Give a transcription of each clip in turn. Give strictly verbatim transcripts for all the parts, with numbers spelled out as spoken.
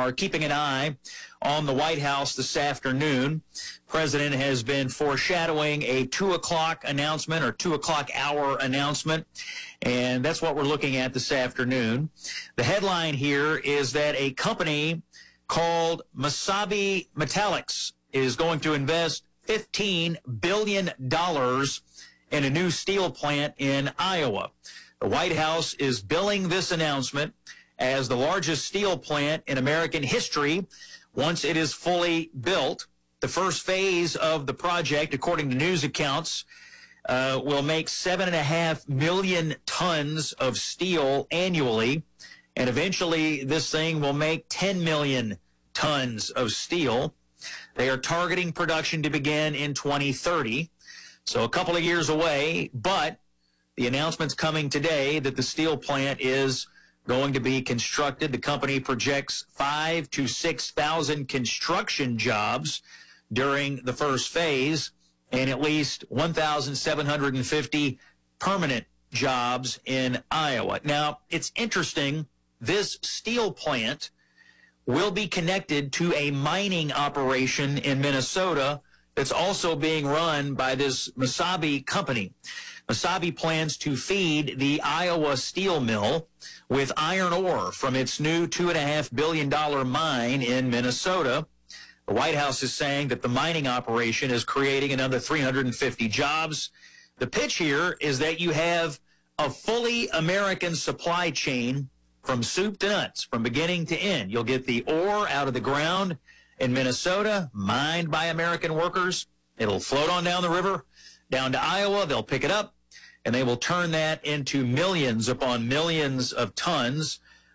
are keeping an eye on the White House this afternoon. President has been foreshadowing a two o'clock announcement or two o'clock hour announcement, and that's what we're looking at this afternoon. The headline here is that a company called Mesabi Metallics is going to invest fifteen billion dollars in a new steel plant in Iowa. The White House is billing this announcement as the largest steel plant in American history once it is fully built. The first phase of the project, according to news accounts, uh, will make seven and a half million tons of steel annually, and eventually this thing will make ten million tons of steel. They are targeting production to begin in twenty thirty, so a couple of years away, but the announcement's coming today that the steel plant is going to be constructed. The company projects five to six thousand construction jobs during the first phase and at least one thousand seven hundred fifty permanent jobs in Iowa. Now, it's interesting, this steel plant will be connected to a mining operation in Minnesota that's also being run by this Mesabi company. Mesabi plans to feed the Iowa steel mill with iron ore from its new two point five billion dollars mine in Minnesota. The White House is saying that the mining operation is creating another three hundred fifty jobs. The pitch here is that you have a fully American supply chain from soup to nuts, from beginning to end. You'll get the ore out of the ground in Minnesota, mined by American workers. It'll float on down the river, down to Iowa. They'll pick it up, and they will turn that into millions upon millions of tons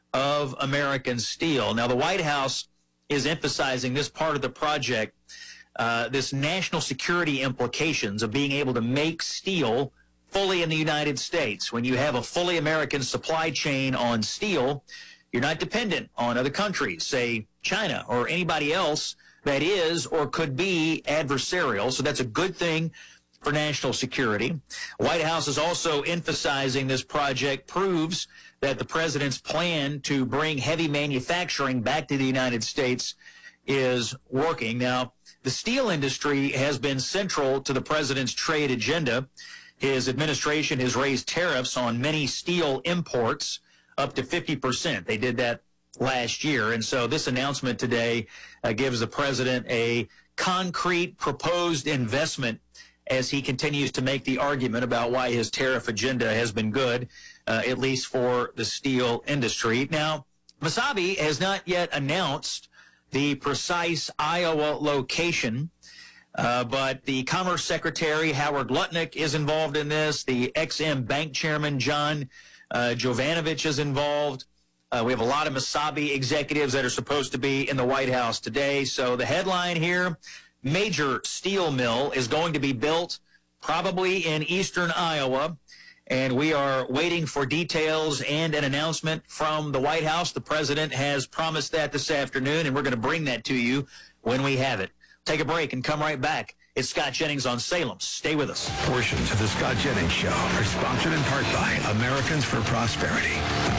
of American steel. Now, the White House is emphasizing this part of the project, uh, this national security implications of being able to make steel fully in the United States. When you have a fully American supply chain on steel, you're not dependent on other countries, say China or anybody else that is or could be adversarial. So that's a good thing for national security. White House is also emphasizing this project proves that the president's plan to bring heavy manufacturing back to the United States is working. Now, the steel industry has been central to the president's trade agenda. His administration has raised tariffs on many steel imports up to fifty percent. They did that last year. And so this announcement today uh, gives the president a concrete proposed investment as he continues to make the argument about why his tariff agenda has been good, uh, at least for the steel industry. Now, Mesabi has not yet announced the precise Iowa location, uh, but the Commerce Secretary, Howard Lutnick, is involved in this. The Ex Im Bank Chairman, John uh, Jovanovich, is involved. Uh, we have a lot of Mesabi executives that are supposed to be in the White House today. So the headline here, major steel mill is going to be built probably in eastern Iowa, and we are waiting for details and an announcement from the White House. The president has promised that this afternoon, and we're going to bring that to you when we have it. Take a break and come right back. It's Scott Jennings on Salem. Stay with us. Portions of the Scott Jennings Show are sponsored in part by Americans for Prosperity.